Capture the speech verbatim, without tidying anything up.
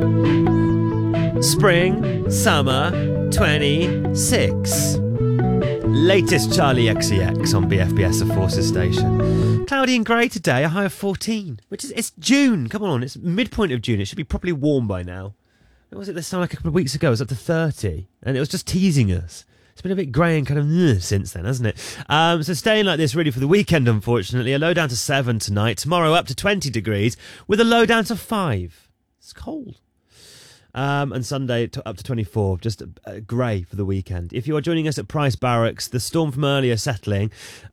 Spring, summer, twenty-six. Latest Charlie X C X on B F B S, the Forces station. Cloudy and grey today, a high of fourteen. Which is, it's June, come on, it's midpoint of June. It should be properly warm by now. What was it this time, like a couple of weeks ago? It was up to thirty, and it was just teasing us. It's been a bit grey and kind of ugh, since then, hasn't it? Um, so staying like this really for the weekend, unfortunately. A low down to seven tonight. Tomorrow up to twenty degrees with a low down to five. It's cold. Um, and Sunday to, up to twenty-four, just uh, grey for the weekend. If you are joining us at Price Barracks, the storm from earlier settling.